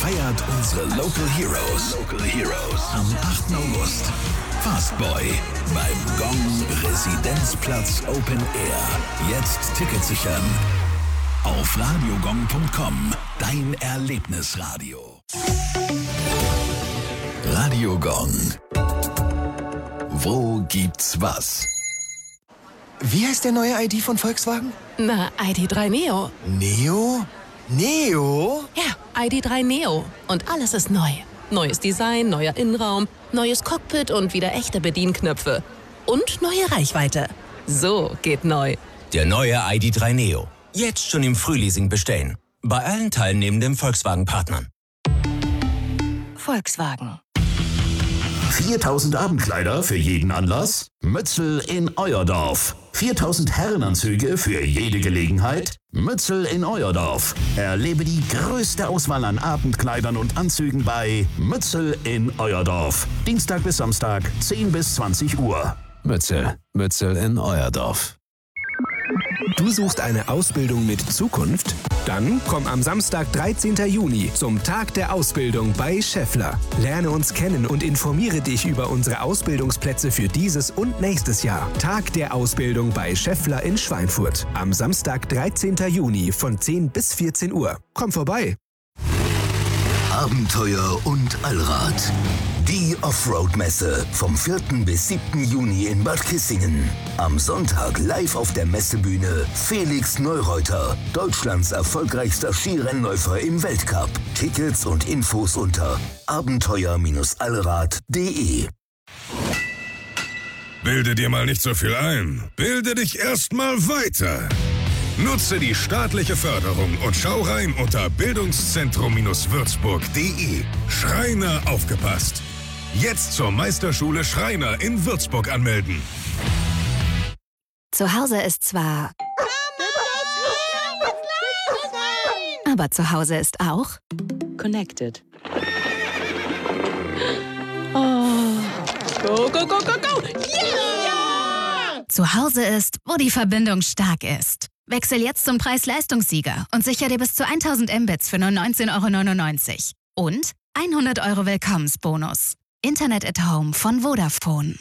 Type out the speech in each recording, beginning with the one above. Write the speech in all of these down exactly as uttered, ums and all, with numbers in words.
feiert unsere Local Heroes. Local Heroes. Am achten August. Fastboy beim Gong Residenzplatz Open Air. Jetzt Tickets sichern. Auf radiogong punkt com. Dein Erlebnisradio. Radio Gong. Wo gibt's was? Wie heißt der neue I D von Volkswagen? Na, I D drei Neo. Neo? Neo? Ja, I D drei Neo. Und alles ist neu. Neues Design, neuer Innenraum, neues Cockpit und wieder echte Bedienknöpfe. Und neue Reichweite. So geht neu. Der neue I D drei Neo. Jetzt schon im Frühleasing bestellen. Bei allen teilnehmenden Volkswagen-Partnern. Volkswagen. viertausend Abendkleider für jeden Anlass? Mützel in euer Dorf. viertausend Herrenanzüge für jede Gelegenheit? Mützel in euer Dorf. Erlebe die größte Auswahl an Abendkleidern und Anzügen bei Mützel in euer Dorf. Dienstag bis Samstag, zehn bis zwanzig Uhr. Mützel. Mützel in euer Dorf. Du suchst eine Ausbildung mit Zukunft? Dann komm am Samstag, dreizehnten Juni, zum Tag der Ausbildung bei Schaeffler. Lerne uns kennen und informiere dich über unsere Ausbildungsplätze für dieses und nächstes Jahr. Tag der Ausbildung bei Schaeffler in Schweinfurt. Am Samstag, dreizehnten Juni von zehn bis vierzehn Uhr. Komm vorbei! Abenteuer und Allrad. Die Offroad-Messe vom vierten bis siebten Juni in Bad Kissingen. Am Sonntag live auf der Messebühne Felix Neureuter, Deutschlands erfolgreichster Skirennläufer im Weltcup. Tickets und Infos unter abenteuer allrad punkt de. Bilde dir mal nicht so viel ein. Bilde dich erstmal weiter. Nutze die staatliche Förderung und schau rein unter bildungszentrum würzburg punkt de. Schreiner aufgepasst. Jetzt zur Meisterschule Schreiner in Würzburg anmelden. Zu Hause ist zwar... Aber zu Hause ist auch... Connected. Oh. Go, go, go, go, go! Yeah! Zu Hause ist, wo die Verbindung stark ist. Wechsel jetzt zum Preis-Leistungssieger und sicher dir bis zu tausend Mbits für nur neunzehn Euro neunundneunzig. Und hundert Euro Willkommensbonus. Internet at Home von Vodafone.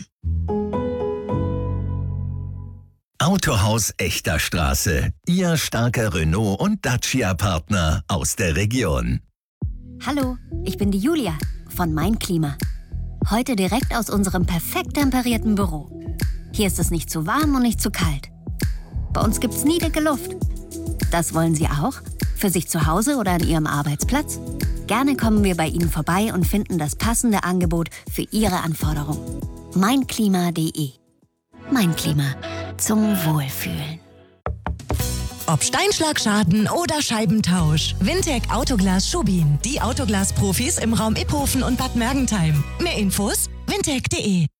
Autohaus Echter Straße. Ihr starker Renault- und Dacia-Partner aus der Region. Hallo, ich bin die Julia von Mein Klima. Heute direkt aus unserem perfekt temperierten Büro. Hier ist es nicht zu warm und nicht zu kalt. Bei uns gibt's nie dicke Luft. Das wollen Sie auch? Für sich zu Hause oder an Ihrem Arbeitsplatz? Gerne kommen wir bei Ihnen vorbei und finden das passende Angebot für Ihre Anforderungen. mein klima punkt de. Mein Klima. Zum Wohlfühlen. Ob Steinschlagschaden oder Scheibentausch. Wintec Autoglas Schubin. Die Autoglas-Profis im Raum Iphofen und Bad Mergentheim. Mehr Infos? wintec punkt de.